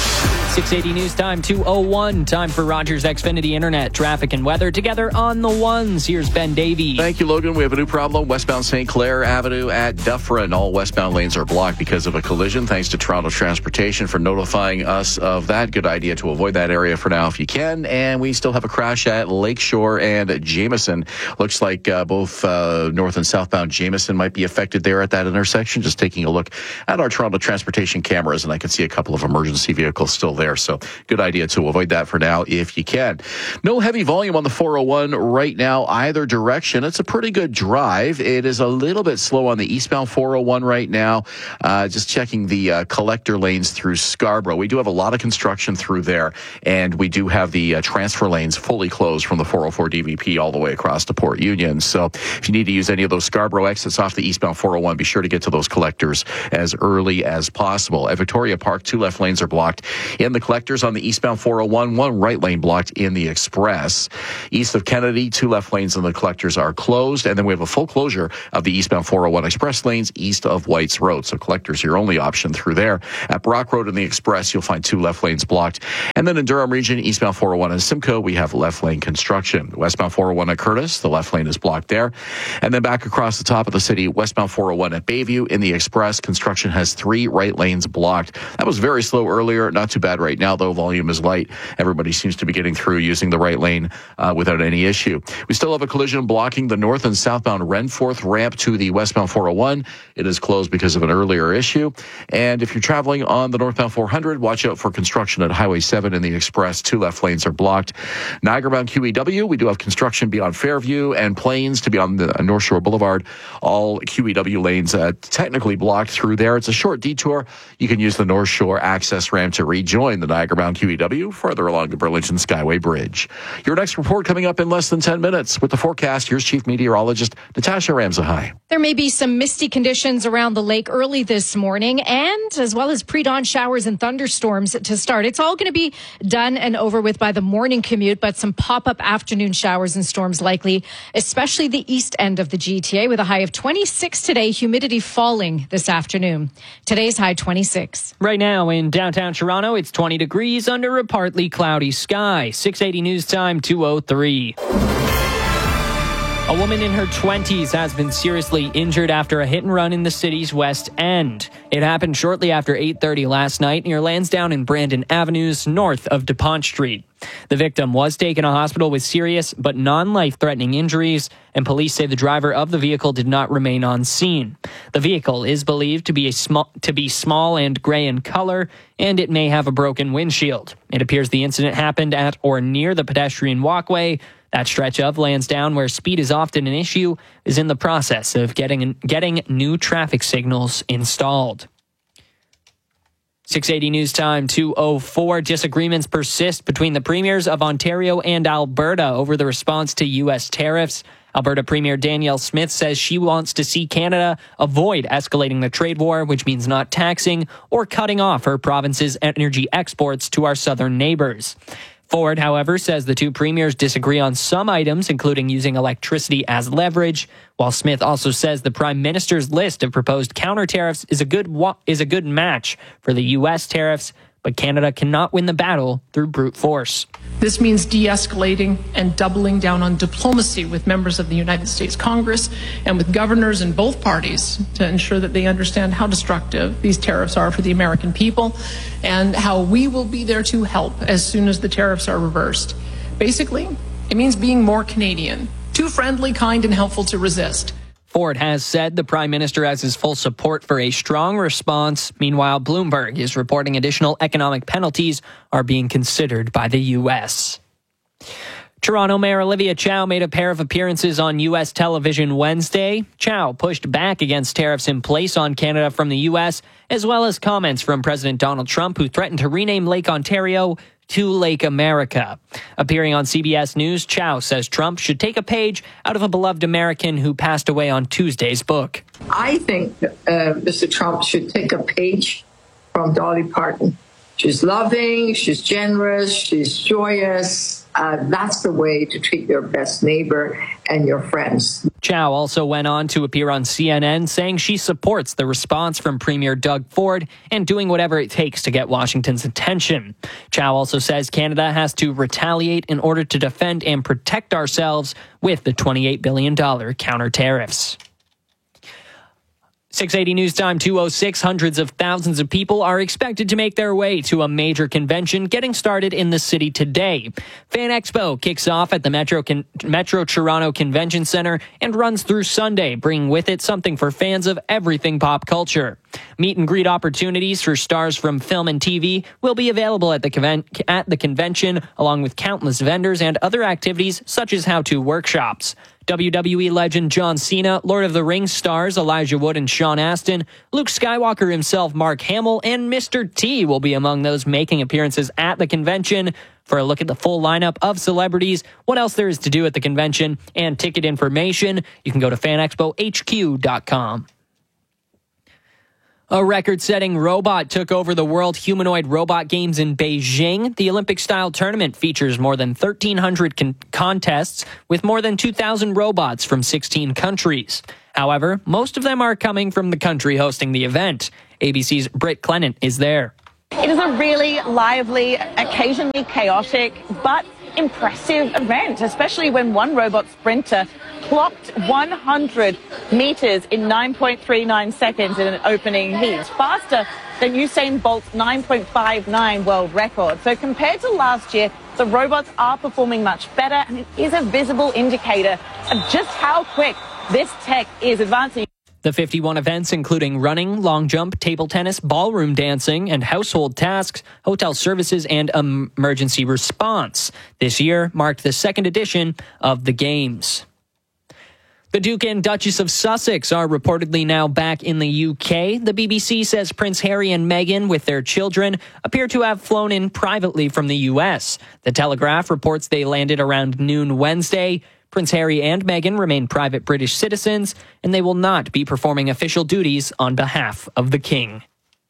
six eighty News Time, two oh one. Time for Rogers Xfinity Internet, traffic and weather together on the ones. Here's Ben Davey.
Thank you, Logan. We have a new problem. Westbound Saint Clair Avenue at Dufferin. All westbound lanes are blocked because of a collision. Thanks to Toronto Transportation for notifying us of that. Good idea to avoid that area for now if you can. And we still have a crash at Lakeshore and Jameson. Looks like uh, both uh, north and southbound Jameson might be affected there at that intersection. Just taking a look at our Toronto Transportation cameras, and I can see a couple of emergency vehicles still there. So good idea to avoid that for now if you can. No heavy volume on the four oh one right now either direction. It's a pretty good drive. It is a little bit slow on the eastbound four oh one right now. Uh, just checking the uh, collector lanes through Scarborough. We do have a lot of construction through there, and we do have the uh, transfer lanes fully closed from the four oh four D V P all the way across to Port Union. So if you need to use any of those Scarborough exits off the eastbound four oh one, be sure to get to those collectors as early as possible. At Victoria Park, two left lanes are blocked in the collectors on the eastbound four oh one, one right lane blocked in the express. East of Kennedy, two left lanes in the collectors are closed, and then we have a full closure of the eastbound four oh one express lanes east of White's Road. So collectors, your only option through there. At Brock Road in the express, you'll find two left lanes blocked. And then in Durham region, eastbound four oh one and Simcoe, we have left lane construction. Westbound four oh one at Curtis, the left lane is blocked there. And then back across the top of the city, westbound four oh one at Bayview in the express, construction has three right lanes blocked. That was very slow earlier, not too bad right now, though volume is light. Everybody seems to be getting through using the right lane uh, without any issue. We still have a collision blocking the north and southbound Renforth ramp to the westbound four oh one. It is closed because of an earlier issue. And if you're traveling on the northbound four hundred, watch out for construction at Highway seven in the express. Two left lanes are blocked. Niagara-bound Q E W, we do have construction beyond Fairview and Plains to be on the North Shore Boulevard. All Q E W lanes uh, technically blocked through there. It's a short detour. You can use the North Shore access ramp to rejoin the Niagara-bound Q E W further along the Burlington Skyway Bridge. Your next report coming up in less than ten minutes. With the forecast, here's Chief Meteorologist Natasha Ramsahai.
There may be some misty conditions around the lake early this morning, and as well as pre-dawn showers and thunderstorms to start. It's all going to be done and over with by the morning commute, but some pop-up afternoon showers and storms likely, especially the east end of the G T A, with a high of twenty-six today, humidity falling this afternoon. Today's high twenty-six.
Right now in downtown Toronto, it's twenty degrees under a partly cloudy sky. six eighty News Time, two oh three. A woman in her twenties has been seriously injured after a hit and run in the city's West End. It happened shortly after eight thirty last night near Lansdowne and Brandon Avenues, north of DuPont Street. The victim was taken to hospital with serious but non-life-threatening injuries, and police say the driver of the vehicle did not remain on scene. The vehicle is believed to be a small, to be small and gray in color, and it may have a broken windshield. It appears the incident happened at or near the pedestrian walkway. That stretch of Lansdowne, where speed is often an issue, is in the process of getting getting new traffic signals installed. six eighty News Time, two oh four. Disagreements persist between the premiers of Ontario and Alberta over the response to U S tariffs. Alberta Premier Danielle Smith says she wants to see Canada avoid escalating the trade war, which means not taxing or cutting off her province's energy exports to our southern neighbors. Ford, however, says the two premiers disagree on some items, including using electricity as leverage, while Smith also says the prime minister's list of proposed counter tariffs is a good wa- is a good match for the U S tariffs, but Canada cannot win the battle through brute force.
This means de-escalating and doubling down on diplomacy with members of the United States Congress and with governors in both parties to ensure that they understand how destructive these tariffs are for the American people and how we will be there to help as soon as the tariffs are reversed. Basically, it means being more Canadian, too friendly, kind, and helpful to resist.
Ford has said the prime minister has his full support for a strong response. Meanwhile, Bloomberg is reporting additional economic penalties are being considered by the U S. Toronto Mayor Olivia Chow made a pair of appearances on U S television Wednesday. Chow pushed back against tariffs in place on Canada from the U S, as well as comments from President Donald Trump, who threatened to rename Lake Ontario to Lake America. Appearing on C B S News, Chow says Trump should take a page out of a beloved American who passed away on Tuesday's book.
I think uh, Mister Trump should take a page from Dolly Parton. She's loving, she's generous, she's joyous, Uh, that's the way to treat your best neighbor and your friends.
Chow also went on to appear on C N N, saying she supports the response from Premier Doug Ford and doing whatever it takes to get Washington's attention. Chow also says Canada has to retaliate in order to defend and protect ourselves with the twenty-eight billion dollars counter tariffs. six eighty News Time two oh six. Hundreds of thousands of people are expected to make their way to a major convention getting started in the city today. Fan Expo kicks off at the Metro Con- Metro Toronto Convention Center and runs through Sunday, bringing with it something for fans of everything pop culture. Meet and greet opportunities for stars from film and T V will be available at the conven- at the convention, along with countless vendors and other activities such as how-to workshops. W W E legend John Cena, Lord of the Rings stars Elijah Wood and Sean Astin, Luke Skywalker himself, Mark Hamill, and Mister T will be among those making appearances at the convention. For a look at the full lineup of celebrities, what else there is to do at the convention, and ticket information, you can go to fan expo h q dot com. A record-setting robot took over the World Humanoid Robot Games in Beijing. The Olympic-style tournament features more than thirteen hundred con- contests with more than two thousand robots from sixteen countries. However, most of them are coming from the country hosting the event. A B C's Britt Clennon is there.
It is a really lively, occasionally chaotic, but impressive event, especially when one robot sprinter clocked one hundred meters in nine point three nine seconds in an opening heat, faster than Usain Bolt's nine point five nine world record. So compared to last year, the robots are performing much better, and it is a visible indicator of just how quick this tech is advancing.
The fifty-one events, including running, long jump, table tennis, ballroom dancing, and household tasks, hotel services, and emergency response, this year marked the second edition of the Games. The Duke and Duchess of Sussex are reportedly now back in the U K. The B B C says Prince Harry and Meghan, with their children, appear to have flown in privately from the U S. The Telegraph reports they landed around noon Wednesday. Prince Harry and Meghan remain private British citizens, and they will not be performing official duties on behalf of the King.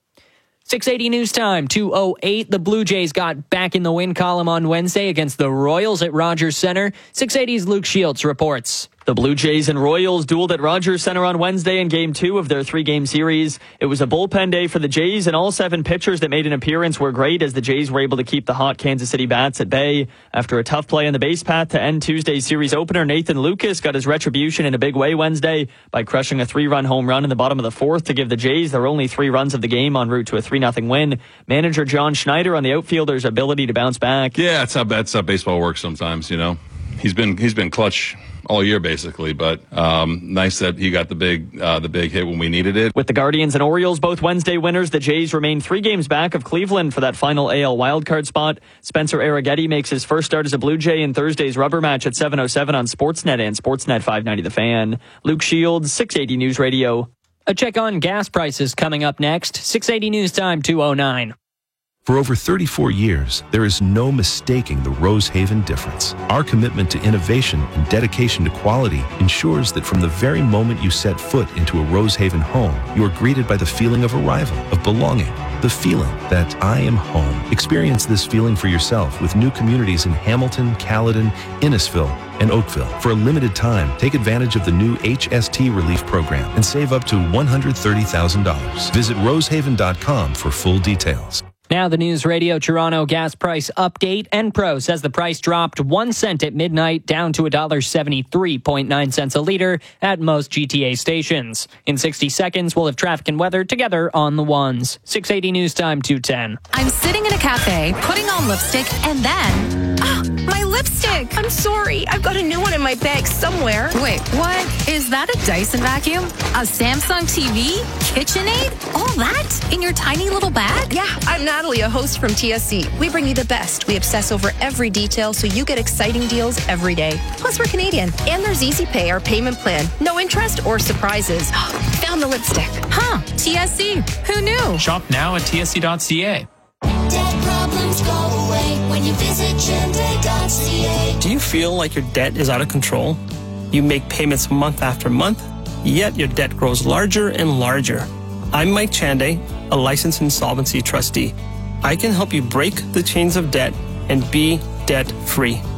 six eighty News Time, two oh eight. The Blue Jays got back in the win column on Wednesday against the Royals at Rogers Center. six eighty's Luke Shields reports.
The Blue Jays and Royals dueled at Rogers Center on Wednesday in Game two of their three-game series. It was a bullpen day for the Jays, and all seven pitchers that made an appearance were great as the Jays were able to keep the hot Kansas City bats at bay. After a tough play on the base path to end Tuesday's series opener, Nathan Lucas got his retribution in a big way Wednesday by crushing a three-run home run in the bottom of the fourth to give the Jays their only three runs of the game en route to a three nothing win. Manager John Schneider on the outfielder's ability to bounce back.
Yeah, that's how, that's how baseball works sometimes, you know. He's been he's been clutch all year, basically, but um, nice that he got the big uh, the big hit when we needed it.
With the Guardians and Orioles both Wednesday winners, the Jays remain three games back of Cleveland for that final A L wildcard spot. Spencer Arrighetti makes his first start as a Blue Jay in Thursday's rubber match at seven oh seven on Sportsnet and Sportsnet five ninety The Fan. Luke Shields, six eighty News Radio.
A check on gas prices coming up next. six eighty News Time, two oh nine.
For over thirty-four years, there is no mistaking the Rosehaven difference. Our commitment to innovation and dedication to quality ensures that from the very moment you set foot into a Rosehaven home, you are greeted by the feeling of arrival, of belonging, the feeling that I am home. Experience this feeling for yourself with new communities in Hamilton, Caledon, Innisfil, and Oakville. For a limited time, take advantage of the new H S T Relief Program and save up to one hundred thirty thousand dollars. Visit rosehaven dot com for full details.
Now the News Radio Toronto gas price update. Enpro says the price dropped one cent at midnight, down to one dollar seventy-three point nine cents a liter at most G T A stations. In sixty seconds, we'll have traffic and weather together on the ones. six eighty News Time, two ten.
I'm sitting in a cafe, putting on lipstick, and then... Ah, my lipstick! I'm sorry. I've got a new one in my bag somewhere. Wait, what? Is that a Dyson vacuum? A Samsung T V? KitchenAid? All that? In your tiny little bag?
Yeah, I'm Natalie, a host from T S C. We bring you the best. We obsess over every detail so you get exciting deals every day. Plus, we're Canadian. And there's Easy Pay, our payment plan. No interest or surprises. Found the lipstick.
Huh, T S C. Who knew?
Shop now at T S C dot C A.
Debt problems go away when you visit Chenday dot C A.
Do you feel like your debt is out of control? You make payments month after month, yet your debt grows larger and larger. I'm Mike Chanday, a licensed insolvency trustee. I can help you break the chains of debt and be debt-free.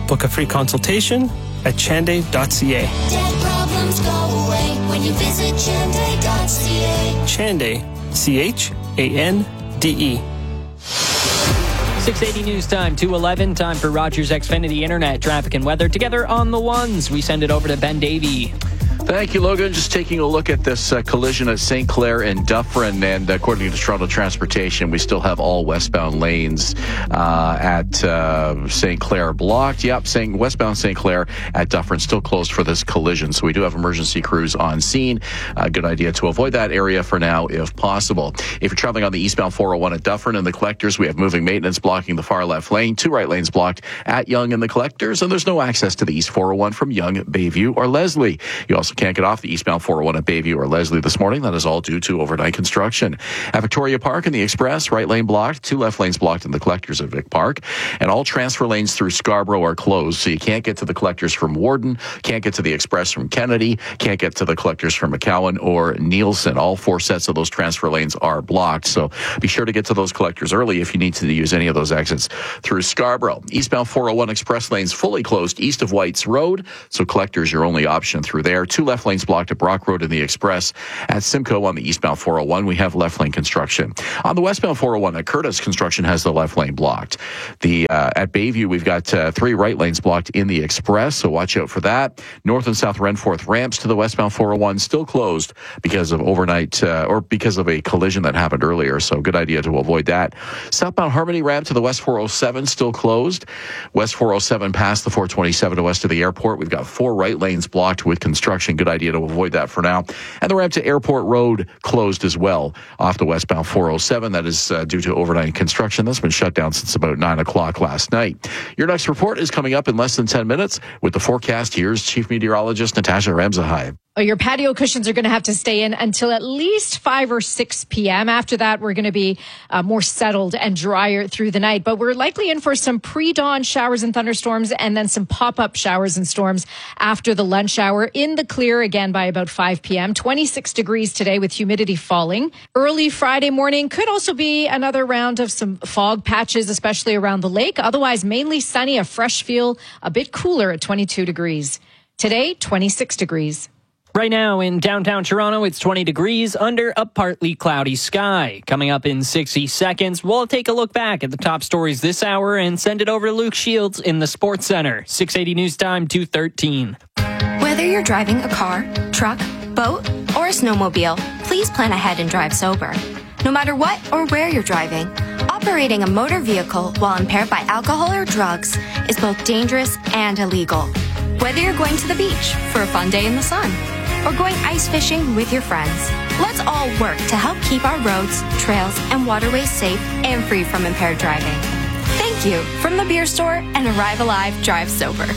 Book a free consultation at chanday dot c a.
Dead problems go away when you visit chanday dot c a.
Chanday, C H A N D E.
six eighty News Time, two eleven. Time for Rogers Xfinity Internet, traffic and weather. Together on the ones, we send it over to Ben Davey.
Thank you, Logan. Just taking a look at this uh, collision at Saint Clair and Dufferin, and according to Toronto Transportation, we still have all westbound lanes uh, at uh, Saint Clair blocked. Yep, saying westbound Saint Clair at Dufferin still closed for this collision, so we do have emergency crews on scene. A uh, good idea to avoid that area for now if possible. If you're traveling on the eastbound four oh one at Dufferin and the Collectors, we have moving maintenance blocking the far left lane, two right lanes blocked at Yonge and the Collectors, and there's no access to the east four oh one from Yonge, Bayview, or Leslie. You also can't get off the eastbound four oh one at Bayview or Leslie this morning. That is all due to overnight construction. At Victoria Park and the Express, right lane blocked, two left lanes blocked in the Collectors at Vic Park, and all transfer lanes through Scarborough are closed, so you can't get to the Collectors from Warden, can't get to the Express from Kennedy, can't get to the Collectors from McCowan or Nielsen. All four sets of those transfer lanes are blocked, so be sure to get to those Collectors early if you need to use any of those exits through Scarborough. Eastbound four oh one Express lanes fully closed east of Whites Road, so Collectors your only option through there. Two left lanes blocked at Brock Road in the Express. At Simcoe on the eastbound four oh one, we have left lane construction. On the westbound four oh one at Curtis, construction has the left lane blocked. The uh, at Bayview, we've got uh, three right lanes blocked in the Express, so watch out for that. North and South Renforth ramps to the westbound four oh one still closed because of overnight uh, or because of a collision that happened earlier, so good idea to avoid that. Southbound Harmony ramp to the west four oh seven still closed. West four oh seven past the four twenty-seven to west of the airport. We've got four right lanes blocked with construction. Good idea to avoid that for now. And the ramp to Airport Road closed as well off the westbound four oh seven. That is uh, due to overnight construction. That's been shut down since about nine o'clock last night. Your next report is coming up in less than ten minutes. With the forecast, here's Chief Meteorologist Natasha Ramzahai.
Oh, your patio cushions are going to have to stay in until at least five or six p.m. After that, we're going to be uh, more settled and drier through the night. But we're likely in for some pre-dawn showers and thunderstorms and then some pop-up showers and storms after the lunch hour. In the clear again by about five p.m. twenty-six degrees today with humidity falling. Early Friday morning could also be another round of some fog patches, especially around the lake. Otherwise, mainly sunny, a fresh feel, a bit cooler at twenty-two degrees. Today, twenty-six degrees.
Right now in downtown Toronto, it's twenty degrees under a partly cloudy sky. Coming up in sixty seconds, we'll take a look back at the top stories this hour and send it over to Luke Shields in the Sports Center. six eighty News Time, two thirteen.
Whether you're driving a car, truck, boat, or a snowmobile, please plan ahead and drive sober. No matter what or where you're driving, operating a motor vehicle while impaired by alcohol or drugs is both dangerous and illegal. Whether you're going to the beach for a fun day in the sun, or going ice fishing with your friends, let's all work to help keep our roads, trails, and waterways safe and free from impaired driving. Thank you from the Beer Store and Arrive Alive Drive Sober.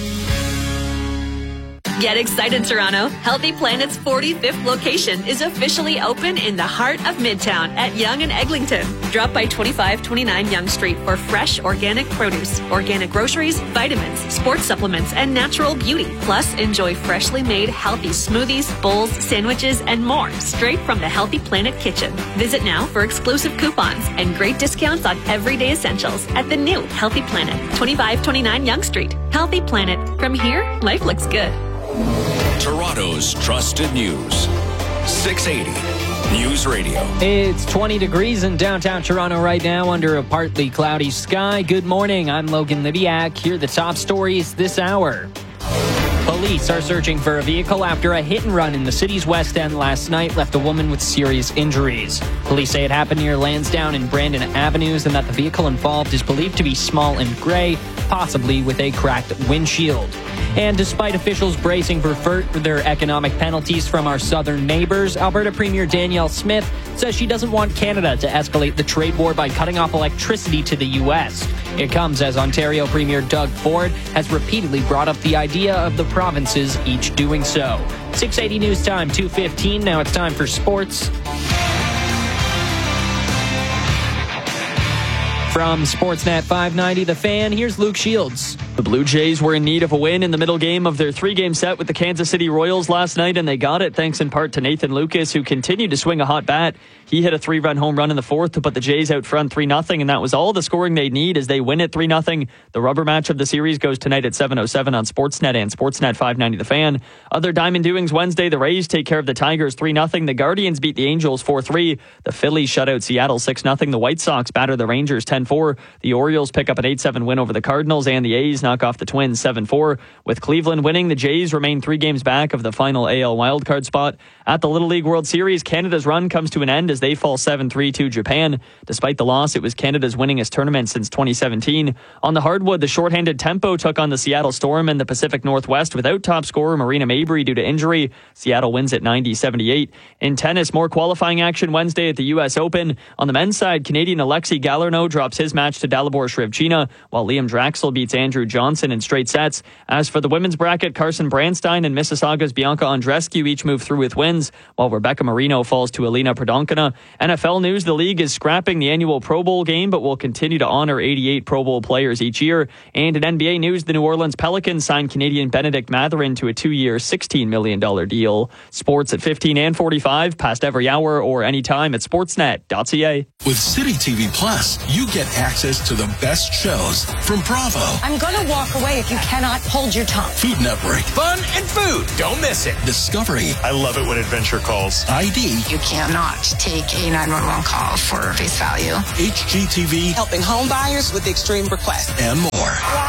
Get excited, Toronto. Healthy Planet's forty-fifth location is officially open in the heart of Midtown at Yonge and Eglinton. Drop by twenty-five twenty-nine Yonge Street for fresh organic produce, organic groceries, vitamins, sports supplements, and natural beauty. Plus, enjoy freshly made healthy smoothies, bowls, sandwiches, and more straight from the Healthy Planet kitchen. Visit now for exclusive coupons and great discounts on everyday essentials at the new Healthy Planet, twenty-five twenty-nine Yonge Street. Healthy Planet. From here, life looks good.
Toronto's trusted news. six eighty News Radio.
It's twenty degrees in downtown Toronto right now under a partly cloudy sky. Good morning. I'm Logan Libiak. Here are the top stories this hour. Police are searching for a vehicle after a hit and run in the city's West End last night left a woman with serious injuries. Police say it happened near Lansdowne and Brandon Avenues and that the vehicle involved is believed to be small and gray, possibly with a cracked windshield. And despite officials bracing for further economic penalties from our southern neighbors, Alberta Premier Danielle Smith says she doesn't want Canada to escalate the trade war by cutting off electricity to the U S. It comes as Ontario Premier Doug Ford has repeatedly brought up the idea of the provinces each doing so. six eighty News Time, two fifteen. Now it's time for sports. From Sportsnet five ninety, The Fan, here's Luke Shields.
The Blue Jays were in need of a win in the middle game of their three-game set with the Kansas City Royals last night, and they got it thanks in part to Nathan Lucas, who continued to swing a hot bat. He hit a three-run home run in the fourth to put the Jays out front three nothing, and that was all the scoring they'd need as they win it three nothing. The rubber match of the series goes tonight at seven oh seven on Sportsnet and Sportsnet five ninety The Fan. Other Diamond doings Wednesday, the Rays take care of the Tigers three nothing. The Guardians beat the Angels four three. The Phillies shut out Seattle six nothing. The White Sox batter the Rangers ten four. The Orioles pick up an eight seven win over the Cardinals, and the A's knock off the Twins seven four. With Cleveland winning, the Jays remain three games back of the final A L wildcard spot. At the Little League World Series, Canada's run comes to an end as they fall seven three to Japan. Despite the loss, it was Canada's winningest tournament since twenty seventeen. On the hardwood, the shorthanded Tempo took on the Seattle Storm in the Pacific Northwest without top scorer Marina Mabry due to injury. Seattle wins at ninety seventy-eight. In tennis, more qualifying action Wednesday at the U S Open. On the men's side, Canadian Alexei Galarneau drops his match to Dalibor Shrivchina, while Liam Draxl beats Andrew Johnson in straight sets. As for the women's bracket, Carson Branstein and Mississauga's Bianca Andreescu each move through with wins, while Rebecca Marino falls to Alina Prodonkina. N F L news, the league is scrapping the annual Pro Bowl game, but will continue to honor eighty-eight Pro Bowl players each year. And in N B A news, the New Orleans Pelicans signed Canadian Benedict Mathurin to a two-year, sixteen million dollars deal. Sports at fifteen and forty-five, past every hour or anytime at sportsnet dot c a.
With City T V Plus, you get access to the best shows from Bravo,
I'm gonna walk away if you cannot hold your tongue.
Food Network,
Fun and food. Don't miss it.
Discovery.
I love it when adventure calls.
I D.
You cannot take a nine one one call for face value.
H G T V.
Helping home buyers with extreme requests.
And more.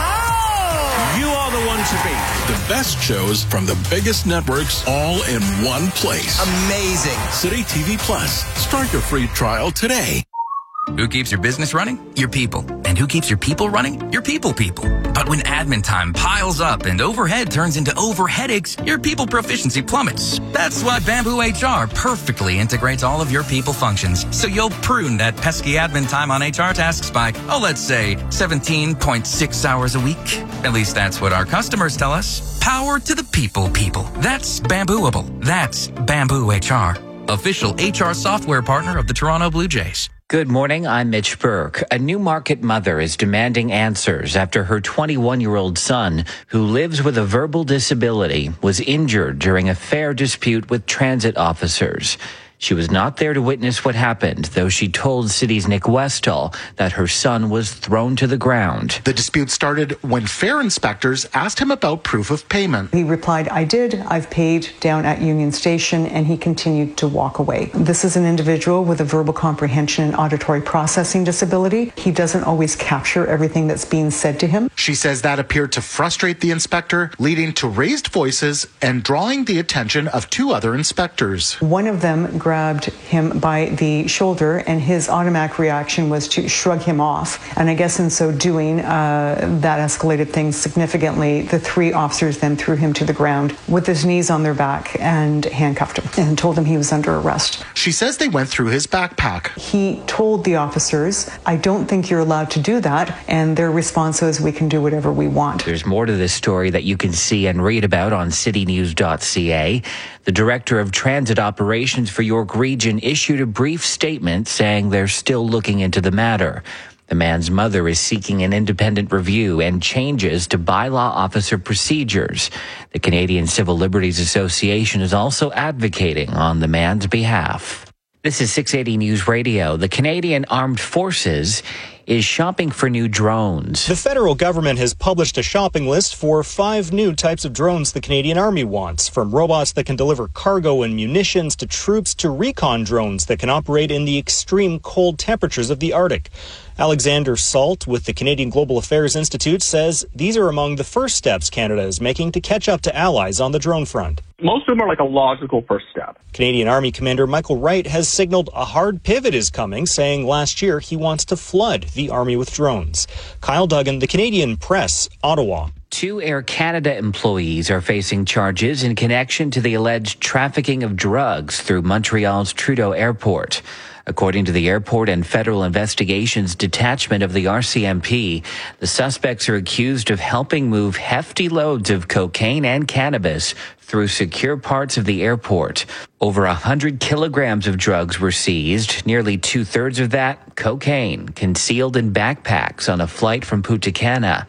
Wow! You are the one to beat.
The best shows from the biggest networks all in one place.
Amazing.
City T V Plus. Start your free trial today.
Who keeps your business running? Your people. And who keeps your people running? Your people people. But when admin time piles up and overhead turns into over headaches, your people proficiency plummets. That's why Bamboo H R perfectly integrates all of your people functions, so you'll prune that pesky admin time on H R tasks by, oh, let's say seventeen point six hours a week. At least that's what our customers tell us. Power to the people people. That's Bambooable. That's Bamboo H R. Official H R software partner of the Toronto Blue Jays.
Good morning, I'm Mitch Burke. A Newmarket mother is demanding answers after her twenty-one-year-old son, who lives with a verbal disability, was injured during a fare dispute with transit officers. She was not there to witness what happened, though she told City's Nick Westall that her son was thrown to the ground.
The dispute started when fare inspectors asked him about proof of payment.
He replied, I did. I've paid down at Union Station, and he continued to walk away. This is an individual with a verbal comprehension and auditory processing disability. He doesn't always capture everything that's being said to him.
She says that appeared to frustrate the inspector, leading to raised voices and drawing the attention of two other inspectors.
One of them grabbed him by the shoulder, and his automatic reaction was to shrug him off. And I guess in so doing, uh, that escalated things significantly. The three officers then threw him to the ground with his knees on their back and handcuffed him and told him he was under arrest.
She says they went through his backpack.
He told the officers, I don't think you're allowed to do that. And their response was, we can do whatever we want.
There's more to this story that you can see and read about on city news dot c a. The director of transit operations for York Region issued a brief statement saying they're still looking into the matter. The man's mother is seeking an independent review and changes to bylaw officer procedures. The Canadian Civil Liberties Association is also advocating on the man's behalf. This is six eighty News Radio. The Canadian Armed Forces is shopping for new drones.
The federal government has published a shopping list for five new types of drones the Canadian Army wants, from robots that can deliver cargo and munitions to troops to recon drones that can operate in the extreme cold temperatures of the Arctic. Alexander Salt with the Canadian Global Affairs Institute says these are among the first steps Canada is making to catch up to allies on the drone front.
Most of them are like a logical first step.
Canadian Army Commander Michael Wright has signaled a hard pivot is coming, saying last year he wants to flood the Army with drones. Kyle Duggan, the Canadian Press, Ottawa.
Two Air Canada employees are facing charges in connection to the alleged trafficking of drugs through Montreal's Trudeau Airport. According to the airport and federal investigations detachment of the R C M P, the suspects are accused of helping move hefty loads of cocaine and cannabis through secure parts of the airport. Over one hundred kilograms of drugs were seized, nearly two-thirds of that cocaine, concealed in backpacks on a flight from Punta Cana.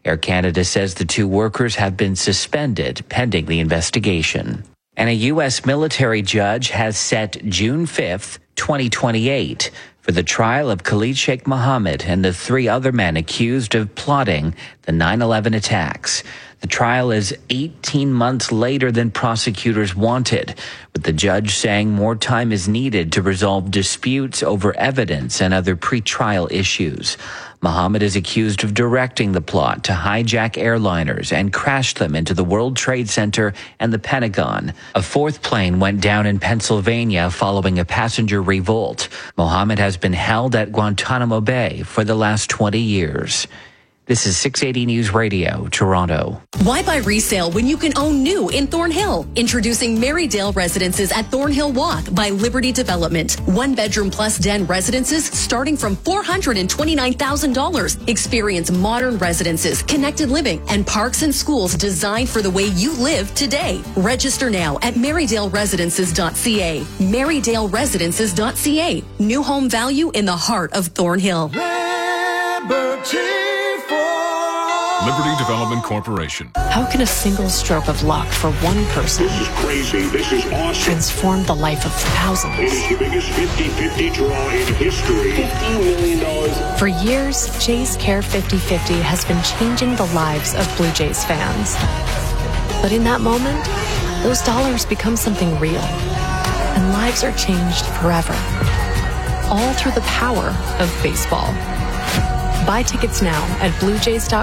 Air Canada says the two workers have been suspended pending the investigation. And a U S military judge has set June fifth, twenty twenty-eight, for the trial of Khalid Sheikh Mohammed and the three other men accused of plotting the nine eleven attacks. The trial is eighteen months later than prosecutors wanted, with the judge saying more time is needed to resolve disputes over evidence and other pretrial issues. Mohammed is accused of directing the plot to hijack airliners and crash them into the World Trade Center and the Pentagon. A fourth plane went down in Pennsylvania following a passenger revolt. Mohammed has been held at Guantanamo Bay for the last twenty years. This is six eighty News Radio, Toronto.
Why buy resale when you can own new in Thornhill? Introducing Marydale Residences at Thornhill Walk by Liberty Development. One bedroom plus den residences starting from four hundred twenty-nine thousand dollars. Experience modern residences, connected living, and parks and schools designed for the way you live today. Register now at marydale residences dot c a. marydale residences dot c a. New home value in the heart of Thornhill.
Liberty Development Corporation.
How can a single stroke of luck for one person
This is crazy. This is awesome.
transform the life of thousands?
It is the biggest fifty-fifty draw in history. fifty million dollars.
For years, Jays Care fifty fifty has been changing the lives of Blue Jays fans. But in that moment, those dollars become something real. And lives are changed forever. All through the power of baseball. Buy tickets now at blue jays dot